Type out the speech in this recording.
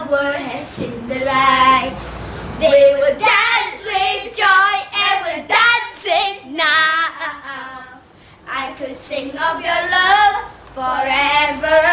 our heads in the light. They will dance with joy and we're dancing now. I could sing of your love forever